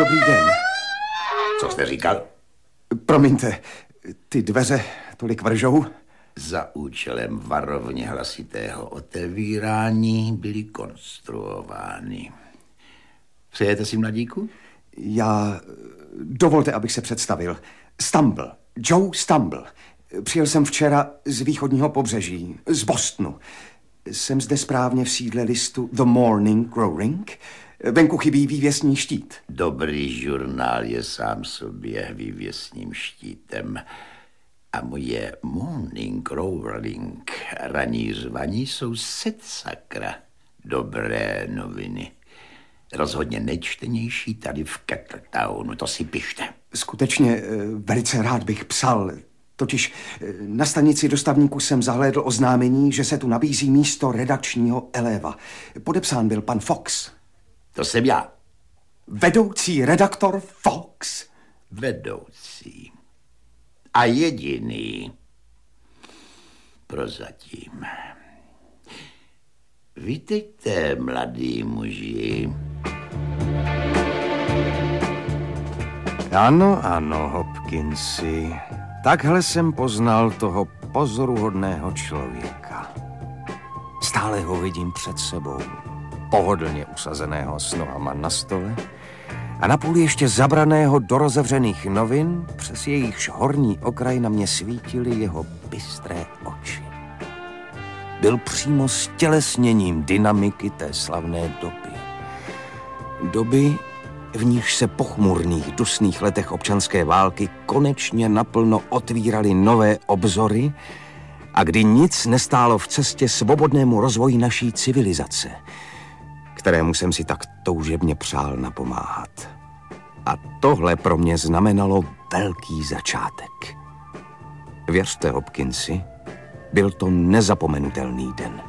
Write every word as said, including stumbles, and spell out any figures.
Dobrý den. Co jste říkal? Promiňte, ty dveře tolik vržou? Za účelem varovně hlasitého otevírání byly konstruovány. Přejete si, mladíku? Já... Dovolte, abych se představil. Stumble. Joe Stumble. Přijel jsem včera z východního pobřeží, z Bostonu. Jsem zde správně v sídle listu The Morning Roaring. Venku chybí vývěsní štít. Dobrý žurnál je sám sobě vývěsním štítem. A moje Morning Roaring, ranní řvaní, jsou set sakra dobré noviny. Rozhodně nejčtenější tady v Kettletownu, to si pište. Skutečně velice rád bych psal. Totiž na stanici dostavníku jsem zahlédl oznámení, že se tu nabízí místo redakčního eléva. Podepsán byl pan Fox. To jsem já. Vedoucí redaktor Fox? Vedoucí. A jediný. Prozatím. Vítejte, mladý muži. Ano, ano, Hopkinsi. Takhle jsem poznal toho pozoruhodného člověka. Stále ho vidím před sebou, pohodlně usazeného s nohama na stole a napůl ještě zabraného do rozevřených novin, přes jejichž horní okraj na mě svítily jeho bystré oči. Byl přímo stělesněním dynamiky té slavné doby. Doby, v níž se po chmurných, dusných letech občanské války konečně naplno otvíraly nové obzory a kdy nic nestálo v cestě svobodnému rozvoji naší civilizace, kterému jsem si tak toužebně přál napomáhat. A tohle pro mě znamenalo velký začátek. Věřte, Hopkinsi, byl to nezapomenutelný den.